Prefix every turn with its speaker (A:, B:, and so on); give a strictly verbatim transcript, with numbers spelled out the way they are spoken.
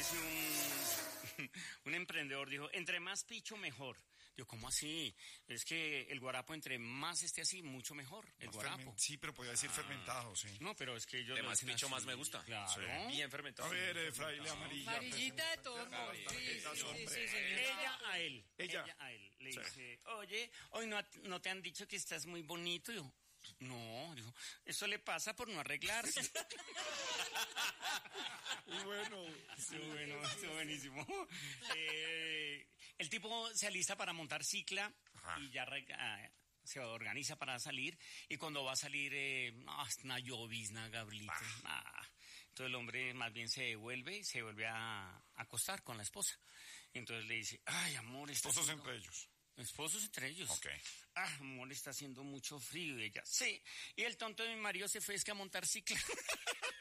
A: dice un, un emprendedor, dijo, entre más picho, mejor. Digo, ¿cómo así? Es que el guarapo, entre más esté así, mucho mejor, el
B: Más
A: guarapo.
B: fermen- Sí, pero podía decir
A: Ah.
B: fermentado, sí.
A: No, pero es que yo...
C: De
A: lo
C: más
A: dicen
C: picho
A: así.
C: más me gusta.
A: Claro.
B: Sí.
C: Bien fermentado.
B: A ver, eh, fraile amarilla.
D: Amarillita de todos modos. Sí, sí,
B: Esa
D: sí,
B: hombre.
D: sí, señor.
A: Ella a él.
B: Ella.
A: Ella a él. Le
B: Sí.
A: dice, oye, hoy no, no te han dicho que estás muy bonito. Y yo, no, dijo, eso le pasa por no arreglarse.
B: Y bueno,
A: Estuvo bueno, estuvo buenísimo. Eh, el tipo se alista para montar cicla
B: Ajá.
A: y ya re- ah, se organiza para salir. Y cuando va a salir, eh, no, es una llovizna, Gablito. Ah. Entonces el hombre más bien se devuelve y se vuelve a, a acostar con la esposa. Entonces le dice, ay, amor, está
B: esposos
A: haciendo-
B: entre ellos.
A: Esposos entre ellos.
B: Ok.
A: Ah, amor, está haciendo mucho frío. Y ella, sí. Y el tonto de mi marido se fue es que a montar cicla.